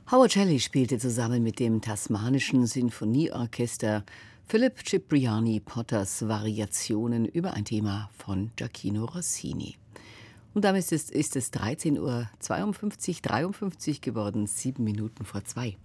Howard Shelley spielte zusammen mit dem Tasmanischen Sinfonieorchester Philip Cipriani Potters Variationen über ein Thema von Gioachino Rossini. Und damit ist es 13:52 Uhr 53 geworden, 7 Minuten vor 2.